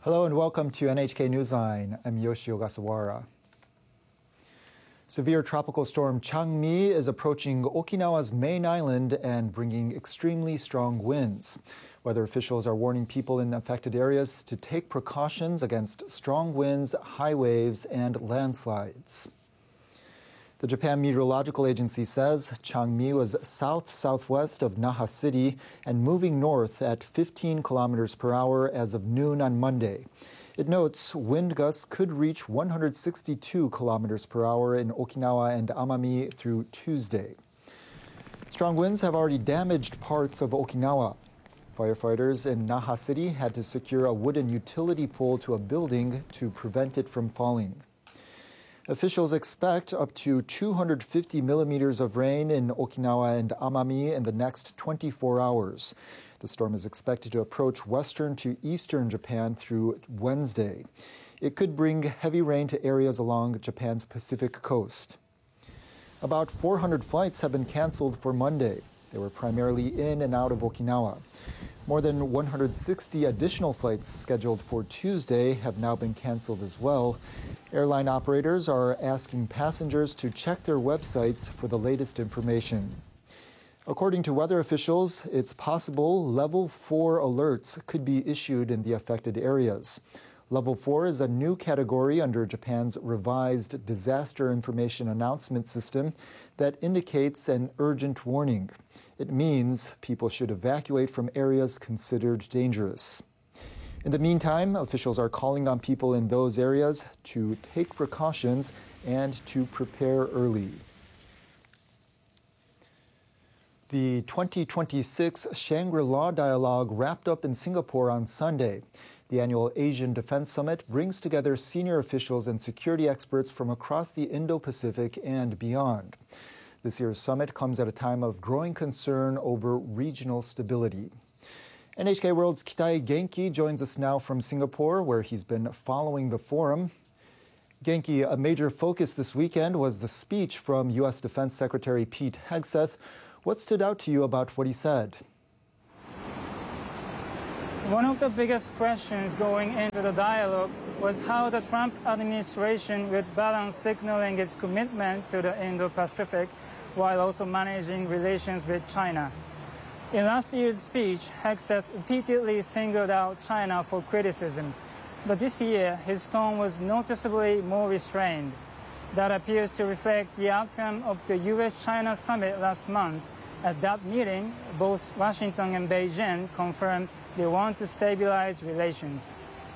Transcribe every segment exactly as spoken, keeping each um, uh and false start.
Hello and welcome to N H K Newsline. I'm Yoshi Ogasawara. Severe tropical storm Changmi is approaching Okinawa's main island and bringing extremely strong winds. Weather officials are warning people in affected areas to take precautions against strong winds, high waves, and landslides. The Japan Meteorological Agency says Changmi was south-southwest of Naha City and moving north at fifteen kilometers per hour as of noon on Monday. It notes wind gusts could reach one hundred sixty-two kilometers per hour in Okinawa and Amami through Tuesday. Strong winds have already damaged parts of Okinawa. Firefighters in Naha City had to secure a wooden utility pole to a building to prevent it from falling. Officials expect up to two hundred fifty millimeters of rain in Okinawa and Amami in the next twenty-four hours. The storm is expected to approach western to eastern Japan through Wednesday. It could bring heavy rain to areas along Japan's Pacific coast. About four hundred flights have been canceled for Monday. They were primarily in and out of Okinawa. More than one hundred sixty additional flights scheduled for Tuesday have now been canceled as well. Airline operators are asking passengers to check their websites for the latest information. According to weather officials, it's possible level four alerts could be issued in the affected areas. Level four is a new category under Japan's revised disaster information announcement system that indicates an urgent warning. It means people should evacuate from areas considered dangerous. In the meantime, officials are calling on people in those areas to take precautions and to prepare early. The twenty twenty-six Shangri-La Dialogue wrapped up in Singapore on Sunday. The annual Asian Defense Summit brings together senior officials and security experts from across the Indo-Pacific and beyond. This year's summit comes at a time of growing concern over regional stability. N H K World's Kitai Genki joins us now from Singapore, where he's been following the forum. Genki, a major focus this weekend was the speech from U S Defense Secretary Pete Hegseth. What stood out to you about what he said? One of the biggest questions going into the dialogue was how the Trump administration would balance signaling its commitment to the Indo-Pacific while also managing relations with China. In last year's speech, Hegseth repeatedly singled out China for criticism, but this year his tone was noticeably more restrained. That appears to reflect the outcome of the U S China summit last month. At that meeting, both Washington and Beijing confirmed they want to stabilize relations.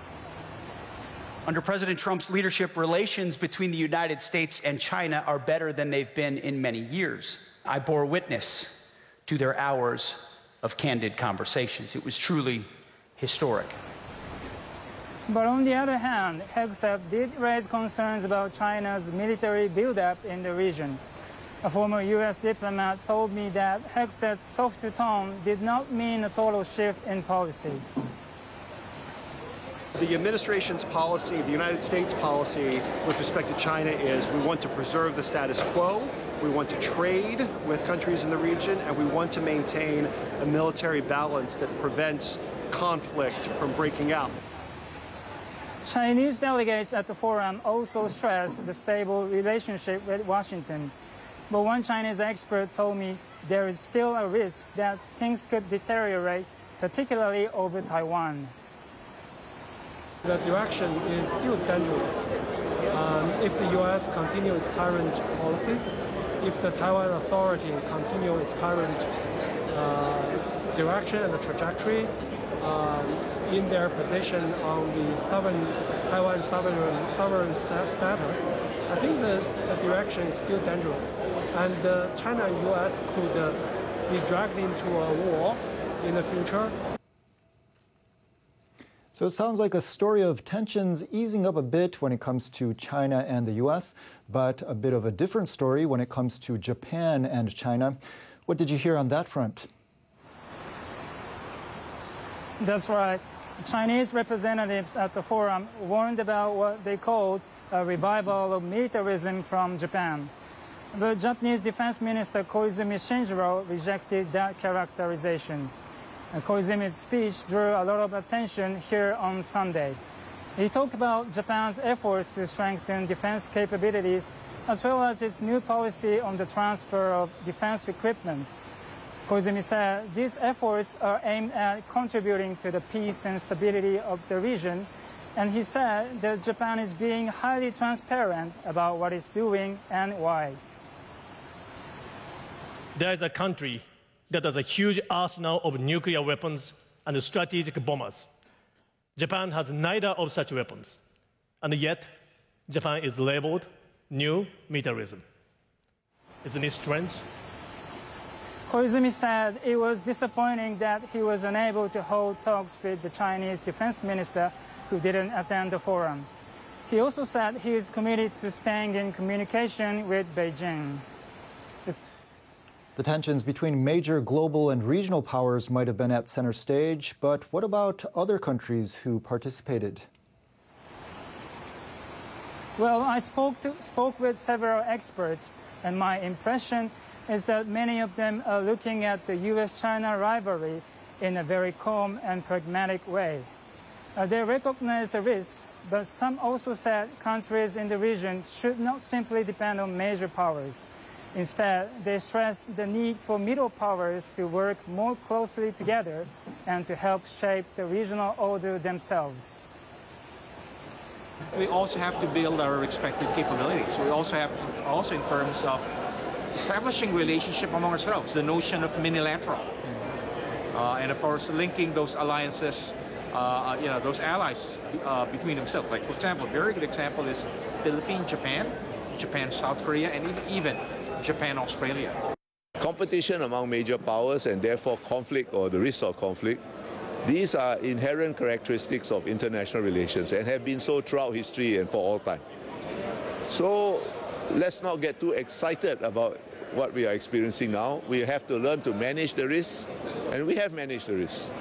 Under President Trump's leadership, relations between the United States and China are better than they've been in many years. I bore witness to their hours of candid conversations. It was truly historic. But on the other hand, Hegseth did raise concerns about China's military buildup in the region. A former U S diplomat told me that Hegseth's softer tone did not mean a total shift in policy. The administration's policy, the United States policy with respect to China is we want to preserve the status quo, we want to trade with countries in the region, and we want to maintain a military balance that prevents conflict from breaking out. Chinese delegates at the forum also stressed the stable relationship with Washington. But one Chinese expert told me there is still a risk that things could deteriorate, particularly over Taiwan. The direction is still dangerous. Um, if the U S continue its current policy, if the Taiwan Authority continue its current uh, direction and the trajectory uh, in their position on the sovereign, Taiwan sovereign, sovereign sta status, I think the, the direction is still dangerous. And uh, China and U S could uh, be dragged into a war in the future. So it sounds like a story of tensions easing up a bit when it comes to China and the U S, but a bit of a different story when it comes to Japan and China. What did you hear on that front? That's right. Chinese representatives at the forum warned about what they called a revival of militarism from Japan. But Japanese Defense Minister Koizumi Shinjiro rejected that characterization. Koizumi's speech drew a lot of attention here on Sunday. He talked about Japan's efforts to strengthen defense capabilities, as well as its new policy on the transfer of defense equipment. Koizumi said these efforts are aimed at contributing to the peace and stability of the region, and he said that Japan is being highly transparent about what it's doing and why. There is a country that has a huge arsenal of nuclear weapons and strategic bombers. Japan has neither of such weapons, and yet Japan is labeled new militarism. Isn't it strange? Koizumi said it was disappointing that he was unable to hold talks with the Chinese defense minister who didn't attend the forum. He also said he is committed to staying in communication with Beijing. The tensions between major global and regional powers might have been at center stage, but what about other countries who participated? Well, I spoke, to, spoke with several experts, and my impression is that many of them are looking at the U S China rivalry in a very calm and pragmatic way. Uh, they recognize the risks, but some also said countries in the region should not simply depend on major powers. Instead, they stress the need for middle powers to work more closely together and to help shape the regional order themselves. We also have to build our respective capabilities. We also have, also in terms of establishing relationship among ourselves, the notion of minilateral, uh, and of course linking those alliances, uh, you know, those allies uh, between themselves. Like for example, a very good example is Philippines, Japan, Japan, South Korea, and even Japan, Australia. Competition among major powers and therefore conflict or the risk of conflict, these are inherent characteristics of international relations and have been so throughout history and for all time. So let's not get too excited about what we are experiencing now. We have to learn to manage the risks, and we have managed the risks.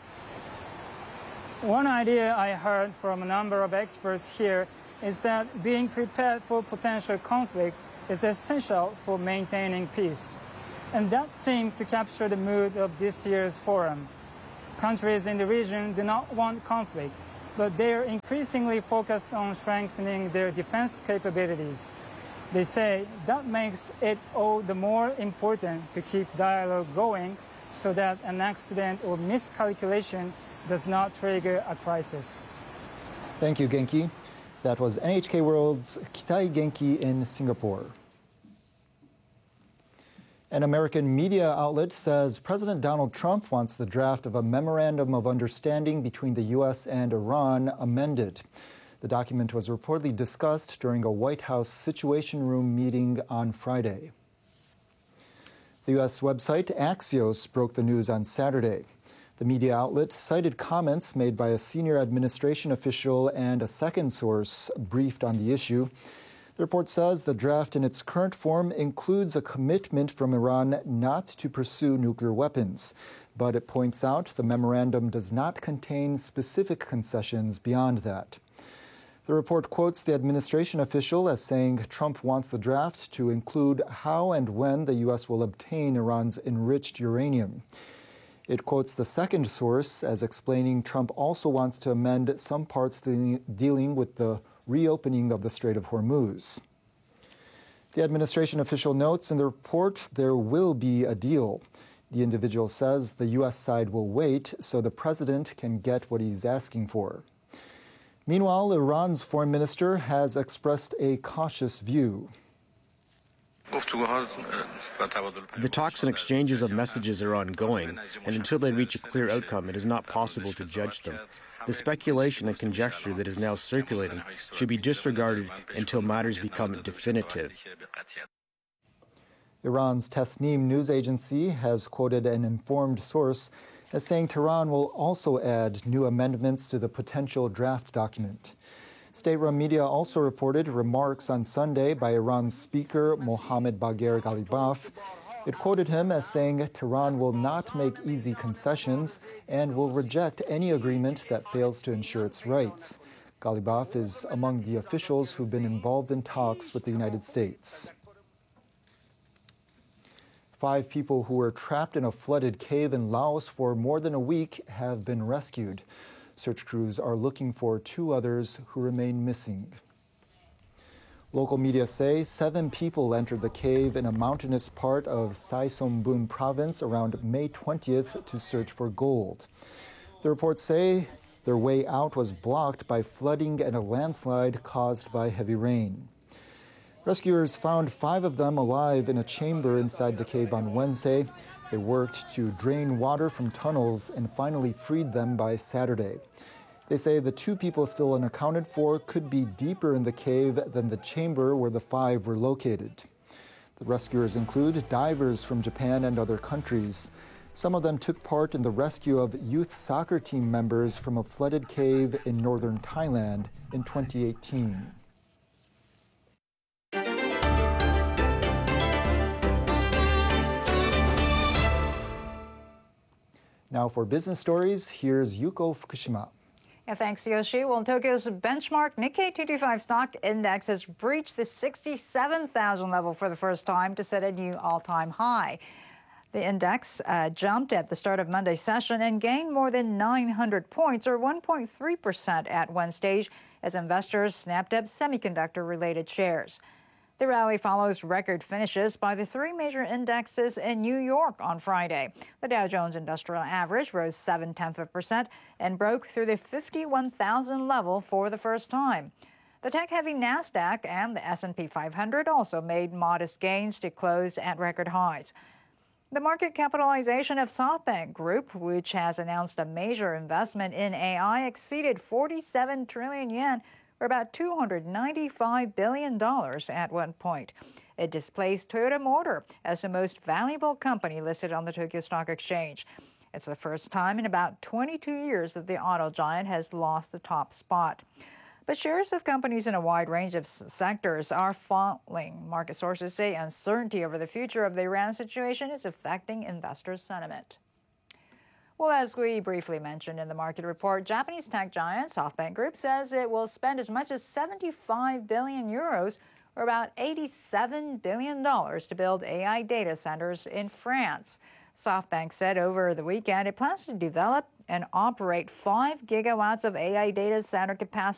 One idea I heard from a number of experts here is that being prepared for potential conflict is essential for maintaining peace. And that seemed to capture the mood of this year's forum. Countries in the region do not want conflict, but they are increasingly focused on strengthening their defense capabilities. They say that makes it all the more important to keep dialogue going so that an accident or miscalculation does not trigger a crisis. Thank you, Genki. That was N H K World's Kitai Genki in Singapore. An American media outlet says President Donald Trump wants the draft of a memorandum of understanding between the U S and Iran amended. The document was reportedly discussed during a White House Situation Room meeting on Friday. The U S website Axios broke the news on Saturday. The media outlet cited comments made by a senior administration official and a second source briefed on the issue. The report says the draft in its current form includes a commitment from Iran not to pursue nuclear weapons, but it points out the memorandum does not contain specific concessions beyond that. The report quotes the administration official as saying Trump wants the draft to include how and when the U S will obtain Iran's enriched uranium. It quotes the second source as explaining Trump also wants to amend some parts de- dealing with the reopening of the Strait of Hormuz. The administration official notes in the report there will be a deal. The individual says the U S side will wait so the president can get what he's asking for. Meanwhile, Iran's foreign minister has expressed a cautious view. The talks and exchanges of messages are ongoing, and until they reach a clear outcome, it is not possible to judge them. The speculation and conjecture that is now circulating should be disregarded until matters become definitive. Iran's Tasnim news agency has quoted an informed source as saying Tehran will also add new amendments to the potential draft document. State-run media also reported remarks on Sunday by Iran's Speaker Mohammad Bagher Ghalibaf. It quoted him as saying Tehran will not make easy concessions and will reject any agreement that fails to ensure its rights. Ghalibaf is among the officials who've been involved in talks with the United States. Five people who were trapped in a flooded cave in Laos for more than a week have been rescued. Search crews are looking for two others who remain missing. Local media say seven people entered the cave in a mountainous part of Saisongbun province around May twentieth to search for gold. The reports say their way out was blocked by flooding and a landslide caused by heavy rain. Rescuers found five of them alive in a chamber inside the cave on Wednesday. They worked to drain water from tunnels and finally freed them by Saturday. They say the two people still unaccounted for could be deeper in the cave than the chamber where the five were located. The rescuers include divers from Japan and other countries. Some of them took part in the rescue of youth soccer team members from a flooded cave in northern Thailand in twenty eighteen. Now for business stories, here's Yuko Fukushima. Yeah, thanks, Yoshi. Well, Tokyo's benchmark Nikkei two twenty-five stock index has breached the sixty-seven thousand level for the first time to set a new all-time high. The index uh, jumped at the start of Monday's session and gained more than nine hundred points, or one point three percent at one stage, as investors snapped up semiconductor-related shares. The rally follows record finishes by the three major indexes in New York on Friday. The Dow Jones Industrial Average rose seven tenths of a percent and broke through the fifty-one thousand level for the first time. The tech-heavy NASDAQ and the S and P five hundred also made modest gains to close at record highs. The market capitalization of SoftBank Group, which has announced a major investment in A I, exceeded forty-seven trillion yen, or about two hundred ninety-five billion dollars at one point. It displaced Toyota Motor as the most valuable company listed on the Tokyo Stock Exchange. It's the first time in about twenty-two years that the auto giant has lost the top spot. But shares of companies in a wide range of sectors are falling. Market sources say uncertainty over the future of the Iran situation is affecting investors' sentiment. Well, as we briefly mentioned in the market report, Japanese tech giant SoftBank Group says it will spend as much as seventy-five billion euros, or about eighty-seven billion dollars, to build A I data centers in France. SoftBank said over the weekend it plans to develop and operate five gigawatts of A I data center capacity